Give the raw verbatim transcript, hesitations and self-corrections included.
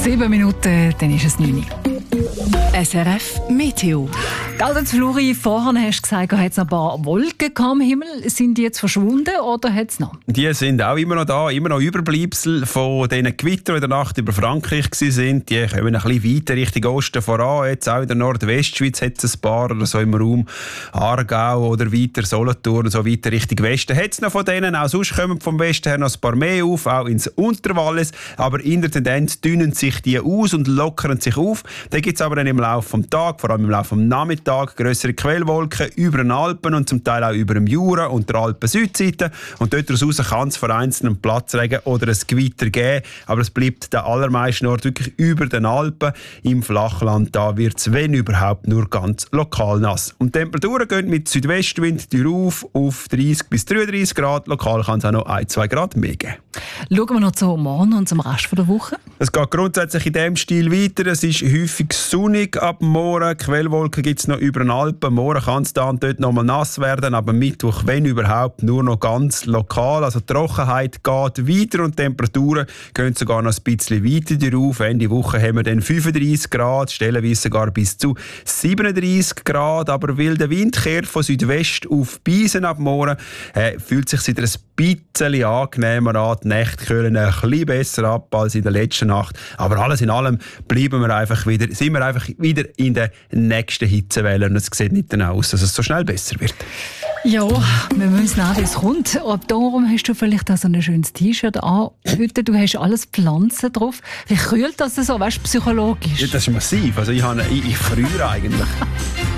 Sieben Minuten, dann ist es neun Uhr. S R F Meteo. Gell, Flori, vorhin hast du gesagt, hat es noch ein paar Wolken am Himmel. Sind die jetzt verschwunden oder hat es noch? Die sind auch immer noch da, immer noch Überbleibsel von diesen Gewittern, die in der Nacht über Frankreich waren. Die kommen ein bisschen weiter Richtung Osten voran. Jetzt auch in der Nordwestschweiz hat es ein paar oder so im Raum Aargau oder weiter Solothurn, so weiter Richtung Westen. Hat es noch von denen, auch sonst kommen vom Westen her noch ein paar mehr auf, auch ins Unterwallis. Aber in der Tendenz dünnen sich die aus und lockern sich auf. Dann gibt es aber dann im Laufe des Tages, vor allem im Laufe des Nachmittags, grössere Quellwolken über den Alpen und zum Teil auch über dem Jura und der Alpen-Südseite. Und dort raus kann es von einzelnen Platzregen oder ein Gewitter geben. Aber es bleibt der allermeisten Ort wirklich über den Alpen. Im Flachland da wird es, wenn überhaupt, nur ganz lokal nass. Und die Temperaturen gehen mit Südwestwind rauf auf dreißig bis dreiunddreißig Grad. Lokal kann es auch noch ein, zwei Grad mehr geben. Schauen wir noch zum Morgen und zum Rest der Woche. Es geht grundsätzlich in diesem Stil weiter. Es ist häufig sonnig ab morgen. Quellwolken gibt es noch über den Alpen. Morgen kann es dann dort noch mal nass werden, aber Mittwoch, wenn überhaupt, nur noch ganz lokal. Also die Trockenheit geht weiter und die Temperaturen gehen sogar noch ein bisschen weiter rauf. Ende Woche haben wir dann fünfunddreißig Grad, stellenweise sogar bis zu siebenunddreißig Grad. Aber weil der Wind kehrt von Südwest auf Biesen ab morgen, äh, fühlt sich wieder ein bisschen angenehmer an. Die Nächte kühlen ein bisschen besser ab als in der letzten Nacht. Aber alles in allem bleiben wir einfach wieder, sind wir einfach wieder in der nächsten Hitzewelle. Und es sieht nicht danach aus, dass es so schnell besser wird. Ja, wir müssen auch, wie es kommt. Aber darum hast du vielleicht auch so ein schönes T-Shirt an. Heute, du hast alles Pflanzen drauf. Wie kühlt das so, weißt du, psychologisch? Ja, das ist massiv. Also ich, habe, ich, ich friere eigentlich.